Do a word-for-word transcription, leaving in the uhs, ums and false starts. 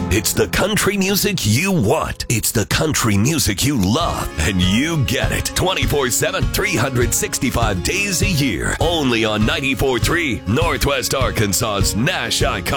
It's the country music you want. It's the country music you love. And you get it twenty-four seven, three hundred sixty-five days a year. Only on ninety-four point three Northwest Arkansas's Nash Icon.